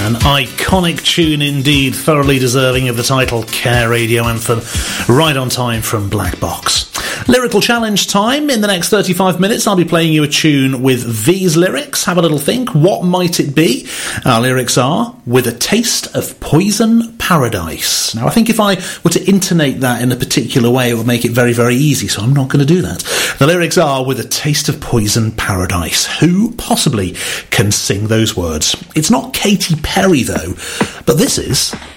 An iconic tune indeed, thoroughly deserving of the title Care Radio Anthem, right on time from Black Box. Lyrical challenge time. In the next 35 minutes, I'll be playing you a tune with these lyrics. Have a little think. What might it be? Our lyrics are, with a taste of poison paradise. Now, I think if I were to intonate that in a particular way, it would make it very, very easy, so I'm not going to do that. The lyrics are, with a taste of poison paradise. Who possibly can sing those words? It's not Katy Perry, though, but this is